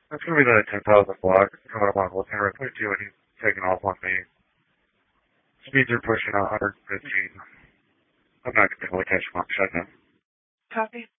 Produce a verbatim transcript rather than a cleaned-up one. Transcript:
That's going to be the ten thousand block coming up on Volcano Road twenty-two, and he's taking off on me. Speeds are pushing one hundred fifteen. I'm not going to be able to catch him on shutdown. Copy.